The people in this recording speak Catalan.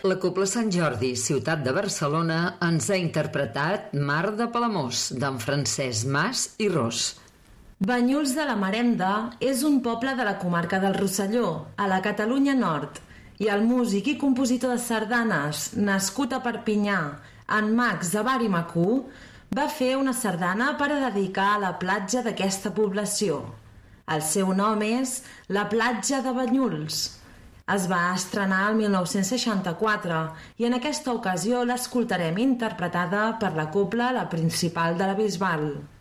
La Cobla Sant Jordi, ciutat de Barcelona, ens ha interpretat Mar de Palamós, d'en Francesc Mas i Ros. Banyuls de la Marenda és un poble de la comarca del Rosselló, a la Catalunya Nord, i el músic i compositor de sardanes, nascut a Perpinyà, en Max de Bar i Macú, va fer una sardana per a dedicar a la platja d'aquesta població. El seu nom és la platja de Banyuls. Es va estrenar el 1964 i en aquesta ocasió l'escoltarem interpretada per la Cobla La Principal de la Bisbal.